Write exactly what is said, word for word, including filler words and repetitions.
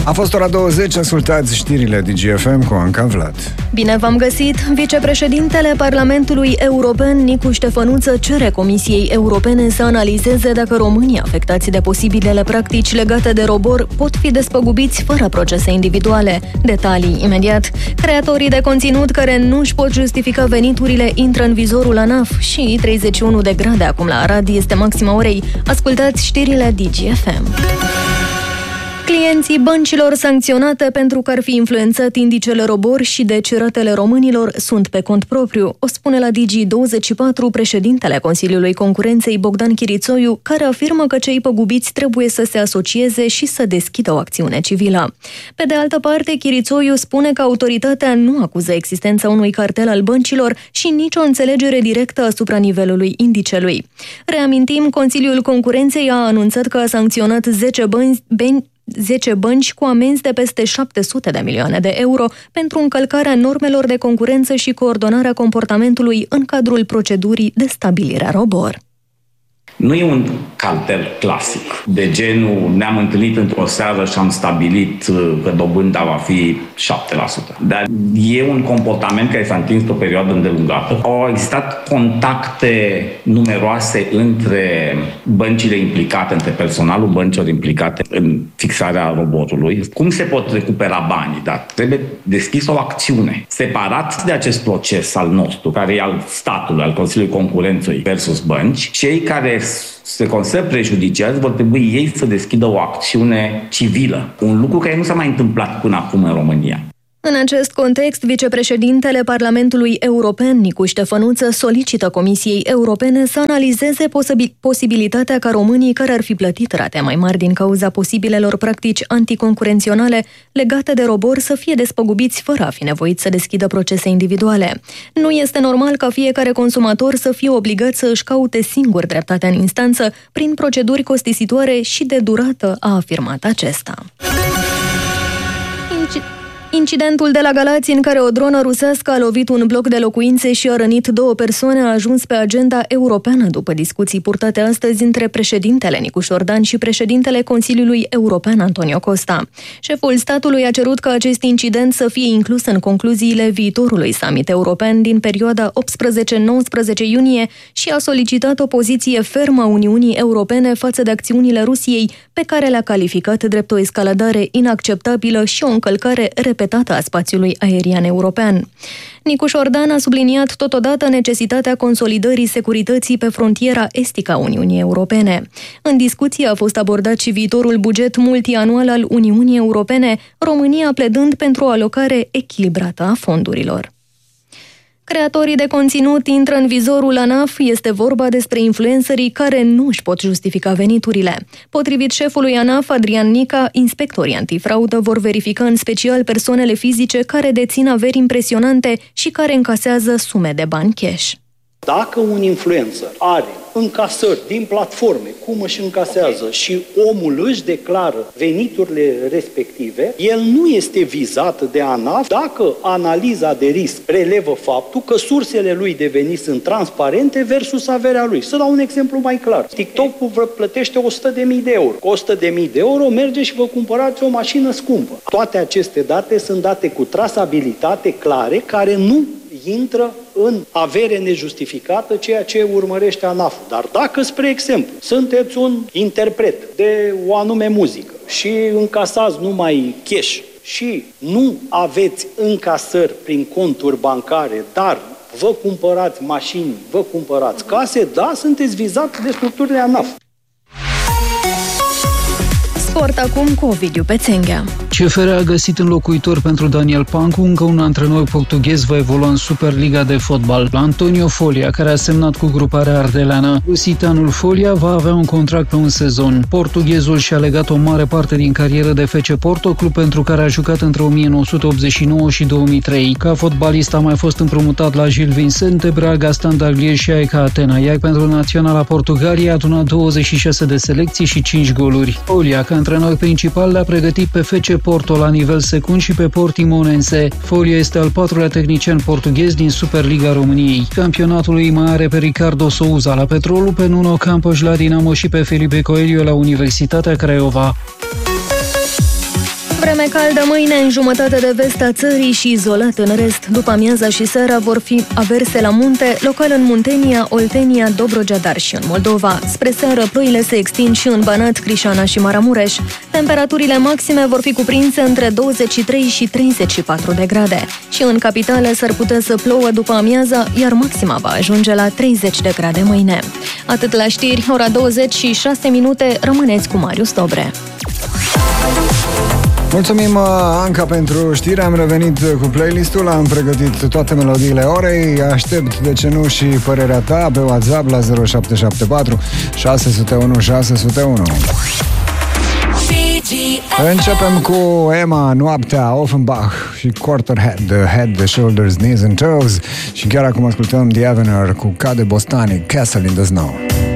A fost ora douăzeci, ascultați știrile D G F M cu Anca Vlad. Bine v-am găsit! Vicepreședintele Parlamentului European, Nicu Ștefănuță, cere Comisiei Europene să analizeze dacă românii afectați de posibilele practici legate de robor pot fi despăgubiți fără procese individuale. Detalii imediat. Creatorii de conținut care nu își pot justifica veniturile intră în vizorul ANAF și treizeci și unu de grade acum la Arad este maxima orei. Ascultați știrile D G F M. Clienții băncilor sancționate pentru că ar fi influențat indicele robor și deci ratele românilor sunt pe cont propriu, o spune la Digi douăzeci și patru președintele Consiliului Concurenței Bogdan Chirițoiu, care afirmă că cei păgubiți trebuie să se asocieze și să deschidă o acțiune civilă. Pe de altă parte, Chirițoiu spune că autoritatea nu acuză existența unui cartel al băncilor și nicio înțelegere directă asupra nivelului indicelui. Reamintim, Consiliul Concurenței a anunțat că a sancționat zece bănci, zece bănci cu amenzi de peste șapte sute de milioane de euro pentru încălcarea normelor de concurență și coordonarea comportamentului în cadrul procedurii de stabilire a robor. Nu e un cartel clasic, de genul ne-am întâlnit într-o seară și am stabilit că dobânda va fi șapte la sută. Dar e un comportament care s-a întins pe o perioadă îndelungată. Au existat contacte numeroase între băncile implicate, între personalul băncilor implicate în fixarea robotului. Cum se pot recupera banii? Dar trebuie deschis o acțiune. Separat de acest proces al nostru, care e al statului, al Consiliului Concurenței versus bănci, cei care se consideră prejudiciați vor trebui ei să deschidă o acțiune civilă. Un lucru care nu s-a mai întâmplat până acum în România. În acest context, vicepreședintele Parlamentului European, Nicu Ștefănuță, solicită Comisiei Europene să analizeze posibil- posibilitatea ca românii care ar fi plătit rate mai mari din cauza posibilelor practici anticoncurenționale legate de robor să fie despăgubiți fără a fi nevoit să deschidă procese individuale. Nu este normal ca fiecare consumator să fie obligat să își caute singur dreptatea în instanță prin proceduri costisitoare și de durată, a afirmat acesta. Incidentul de la Galați, în care o dronă rusească a lovit un bloc de locuințe și a rănit două persoane, a ajuns pe agenda europeană după discuții purtate astăzi între președintele Nicu Șordan și președintele Consiliului European Antonio Costa. Șeful statului a cerut ca acest incident să fie inclus în concluziile viitorului summit european din perioada optsprezece nouăsprezece iunie și a solicitat o poziție fermă a Uniunii Europene față de acțiunile Rusiei, pe care le-a calificat drept o escaladare inacceptabilă și o încălcare repetată a spațiului aerian european. Nicu Șordan a subliniat totodată necesitatea consolidării securității pe frontiera estică a Uniunii Europene. În discuție a fost abordat și viitorul buget multianual al Uniunii Europene, România pledând pentru o alocare echilibrată a fondurilor. Creatorii de conținut intră în vizorul ANAF, este vorba despre influencerii care nu își pot justifica veniturile. Potrivit șefului ANAF, Adrian Nica, inspectorii antifraudă vor verifica în special persoanele fizice care dețin averi impresionante și care încasează sume de bani cash. Dacă un influencer are încasări din platforme, cum își încasează și omul își declară veniturile respective, el nu este vizat de ANAF dacă analiza de risc relevă faptul că sursele lui de venit sunt transparente versus averea lui. Să dau un exemplu mai clar. TikTok-ul vă plătește o sută de mii de euro. Cu o sută de mii de euro merge și vă cumpărați o mașină scumpă. Toate aceste date sunt date cu trasabilitate clare, care nu intră în avere nejustificată, ceea ce urmărește ANAF-ul. Dar dacă, spre exemplu, sunteți un interpret de o anume muzică și încasați numai cash și nu aveți încasări prin conturi bancare, dar vă cumpărați mașini, vă cumpărați case, da, sunteți vizați de structurile ANAF. Sport acum cu Ovidiu Pețenghea. C F R a găsit înlocuitor pentru Daniel Pancu, încă un antrenor portughez va evolua în Superliga de fotbal. Antonio Folia, care a semnat cu gruparea ardeleană. Lusitanul Folia va avea un contract pe un sezon. Portughezul și-a legat o mare parte din carieră de F C Porto, club pentru care a jucat între o mie nouă sute optzeci și nouă și două mii trei. Ca fotbalist a mai fost împrumutat la Gil Vicente, Braga, Standard Liège și A E K Atena, iar pentru naționala Portugaliei a adunat douăzeci și șase de selecții și cinci goluri. Folia, ca antrenor principal, le-a pregătit pe F C Porto la nivel secund și pe Portimonense. Folia este al patrulea tehnician portughez din Superliga României. Campionatul îi mai are pe Ricardo Souza la Petrolul, pe Nuno Campos la Dinamo și pe Felipe Coelho la Universitatea Craiova. Vreme caldă mâine în jumătate de vest a țării și izolat în rest. După amiaza și seara vor fi averse la munte, local în Muntenia, Oltenia, Dobrogea, dar și în Moldova. Spre seară, ploile se extind și în Banat, Crișana și Maramureș. Temperaturile maxime vor fi cuprinse între douăzeci și trei și treizeci și patru de grade. Și în capitală s-ar putea să plouă după amiaza, iar maxima va ajunge la treizeci de grade mâine. Atât la știri, ora douăzeci și șase minute, rămâneți cu Marius Dobre. Mulțumim, Anca, pentru știri. Am revenit cu playlistul, am pregătit toate melodiile orei. Aștept, de ce nu, și părerea ta pe WhatsApp la zero șapte șapte patru șase zero unu șase zero unu. Începem cu Emma, Noaptea, Offenbach și Quarterhead, The Head, The Shoulders, Knees and Toes. Și chiar acum ascultăm The Avenger cu Cade Bostani, Castle in the Snow.